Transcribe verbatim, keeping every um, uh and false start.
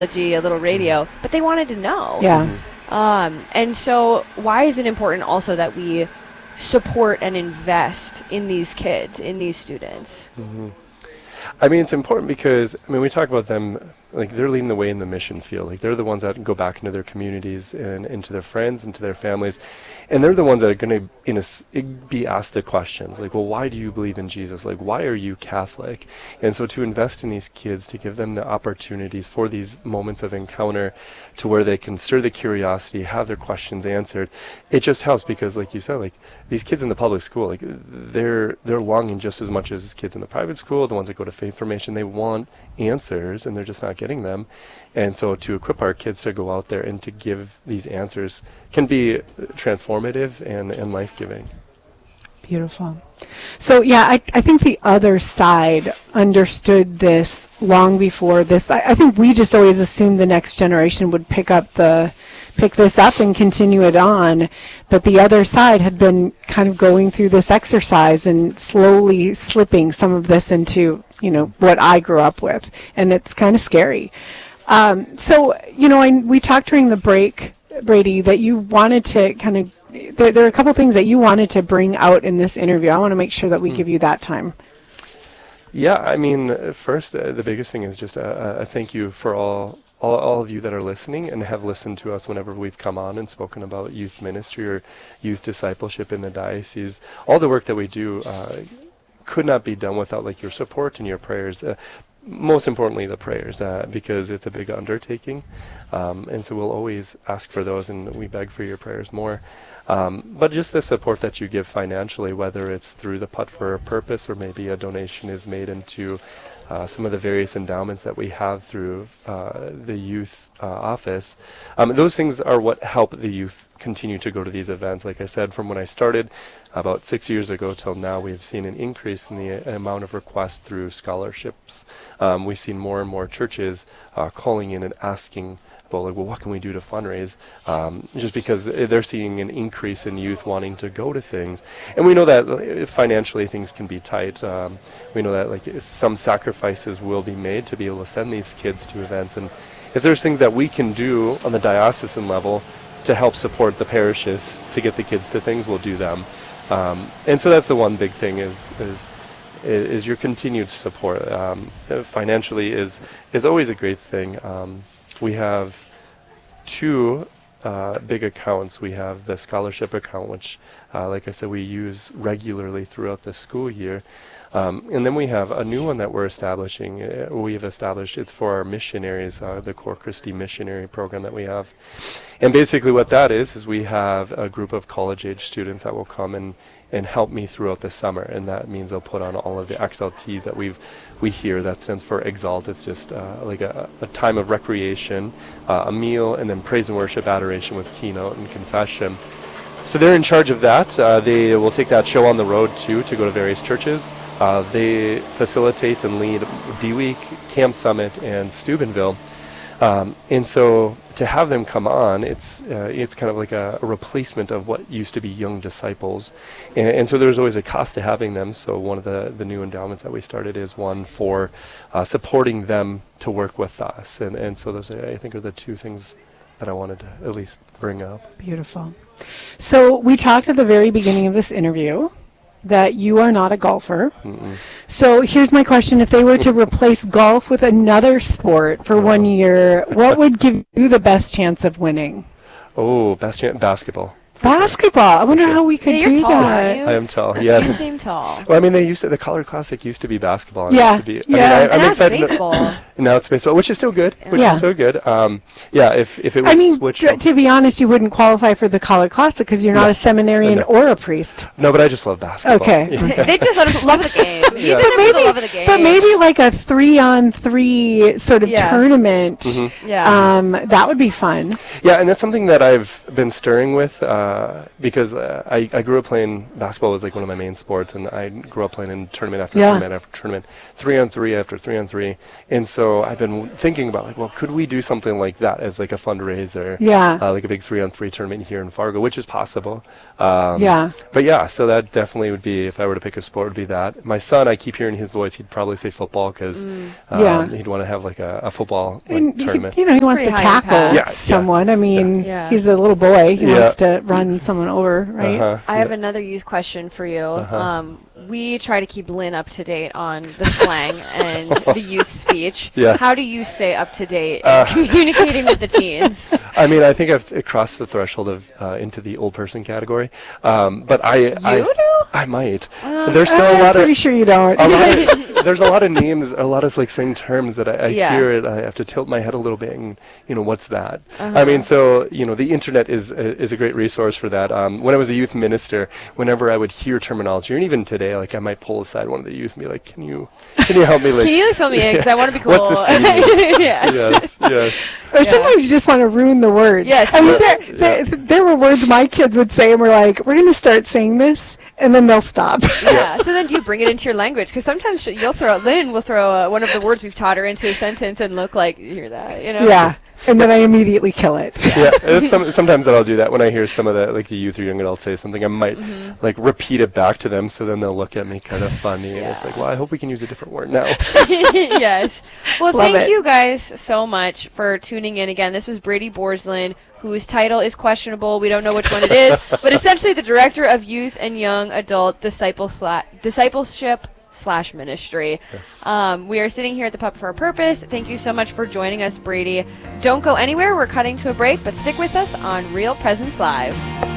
a little radio, but they wanted to know. Yeah. Um, and so why is it important also that we support and invest in these kids, in these students? Mm-hmm. I mean, it's important because, I mean, we talk about them, like, they're leading the way in the mission field. Like, they're the ones that go back into their communities and into their friends, into their families. And they're the ones that are going to in a, s- be asked the questions. Like, well, why do you believe in Jesus? Like, why are you Catholic? And so to invest in these kids, to give them the opportunities for these moments of encounter to where they can stir the curiosity, have their questions answered, it just helps because, like you said, like, these kids in the public school, like, they're they're longing just as much as kids in the private school, the ones that go to faith formation. They want answers, and they're just not getting them. And so to equip our kids to go out there and to give these answers can be transformative and, and life-giving. Beautiful. So, yeah, I, I think the other side understood this long before this. I, I think we just always assumed the next generation would pick up the pick this up and continue it on. But the other side had been kind of going through this exercise and slowly slipping some of this into, you know, what I grew up with. And it's kind of scary. Um, so, you know, I, we talked during the break, Brady, that you wanted to kind of, there, there are a couple things that you wanted to bring out in this interview. I want to make sure that we mm. give you that time. Yeah, I mean, first, uh, the biggest thing is just a, a thank you for all, all all of you that are listening and have listened to us whenever we've come on and spoken about youth ministry or youth discipleship in the diocese. All the work that we do uh, could not be done without, like, your support and your prayers. Uh, most importantly, the prayers, uh, because it's a big undertaking. Um, and so we'll always ask for those, and we beg for your prayers more. Um, but just the support that you give financially, whether it's through the Putt for a Purpose or maybe a donation is made into uh, some of the various endowments that we have through uh, the youth uh, office. Um, those things are what help the youth continue to go to these events. Like I said, from when I started about six years ago till now, we've seen an increase in the uh, amount of requests through scholarships. Um, we've seen more and more churches uh, calling in and asking, well, like, well, what can we do to fundraise? Um, just because they're seeing an increase in youth wanting to go to things. And we know that uh, financially things can be tight. Um, we know that, like, some sacrifices will be made to be able to send these kids to events. And if there's things that we can do on the diocesan level to help support the parishes to get the kids to things, we'll do them. Um, and so that's the one big thing is is is your continued support. Um, financially is is always a great thing. Um, we have two uh, big accounts. We have the scholarship account, which, uh, like I said, we use regularly throughout the school year. Um, and then we have a new one that we're establishing. Uh, we've established, it's for our missionaries, uh, the Cor Christi missionary program that we have. And basically what that is, is we have a group of college-age students that will come and, and help me throughout the summer. And that means they'll put on all of the X L Ts that we've we hear. That stands for Exalt. It's just uh, like a, a time of recreation, uh, a meal, and then praise and worship, adoration with keynote and confession. So they're in charge of that. Uh, they will take that show on the road, too, to go to various churches. Uh, they facilitate and lead D-Week, Camp Summit, and Steubenville. Um, and so to have them come on, it's uh, it's kind of like a, a replacement of what used to be Young Disciples. And, and so there's always a cost to having them. So one of the, the new endowments that we started is one for uh, supporting them to work with us. And, and so those, I think, are the two things that I wanted to at least bring up. Beautiful. So we talked at the very beginning of this interview that you are not a golfer. Mm-mm. So here's my question. If they were to replace golf with another sport for one year, what would give you the best chance of winning? Oh, best chance, basketball. Basketball. I wonder sure. how we could Yeah, you're do tall, that. aren't you? I am tall, You yes. seem tall. Well, I mean, they used to, the College Classic used to be basketball. And Yeah, Used to be, I yeah. mean, I, And I'm now it's excited. baseball. Now it's baseball, which is still good. Which Yeah. is still good. Um, yeah, if if it was I mean, switched. t- to be honest, you wouldn't qualify for the College Classic because you're not No. a seminarian No. or a priest. No, but I just love basketball. Okay. Yeah. They just love, love the game. He's Yeah. in But it for the maybe, love of the game. but maybe like a three-on-three sort of Yeah. tournament. Mhm. Yeah. Um, that would be fun. Yeah, and that's something that I've been stirring with uh, because uh, I, I grew up playing basketball was like one of my main sports, and I grew up playing in tournament after Yeah. tournament after tournament, three on three after three on three, and so I've been thinking about like, well, could we do something like that as like a fundraiser? Yeah. Uh, like a big three on three tournament here in Fargo, which is possible. Um, Yeah. But yeah, so that definitely would be, if I were to pick a sport, would be that. My son son, I keep hearing his voice. He'd probably say football because Mm. um, Yeah. he'd want to have like a, a football like, And he, tournament. you know, he wants Pretty to high tackle impact. Yeah, yeah. someone. I mean, Yeah. he's a little boy. He Yeah. wants to run someone over, right? Uh-huh. I have another youth question for you. Uh-huh. Um, we try to keep Lynn up to date on the slang and the youth speech. Yeah. How do you stay up to date in Uh, communicating with the teens? I mean, I think I've crossed the threshold of uh, into the old person category. Um, but I, You I, do? I might. Uh, There's still a I'm lot of pretty sure you don't. a lot of, there's a lot of names, a lot of like slang terms that I, I Yeah. hear it. I have to tilt my head a little bit, and you know, what's that? Uh-huh. I mean, so you know, the internet is is a great resource for that. Um, when I was a youth minister, whenever I would hear terminology, and even today, like I might pull aside one of the youth and be like, "Can you, can you help me?" Like, Can you like, fill me in? Because I want to be cool. What's the scene? Yes. yes, yes. Or sometimes you just want to ruin the word. Yes. I mean, there, Yeah. there, there were words my kids would say, and we're like, we're going to start saying this, and then they'll stop. Yeah. So then do you bring it into your language? Because sometimes sh- you'll throw, Lynn will throw uh, one of the words we've taught her into a sentence and look like, you hear that, you know? Yeah. And then I immediately kill it. Yeah, it's some, sometimes that I'll do that when I hear some of the like the youth or young adults say something. I might Mm-hmm. like repeat it back to them, so then they'll look at me kind of funny, and it's Yeah. like, well, I hope we can use a different word now. Yes. Well, Love thank it. you guys so much for tuning in again. This was Brady Borslin, whose title is questionable. We don't know which one it is, but essentially the director of youth and young adult disciple sla- discipleship slash ministry. Yes. Um, we are sitting here at the Puppet for a Purpose. Thank you so much for joining us, Brady. Don't go anywhere. We're cutting to a break, but stick with us on Real Presence Live.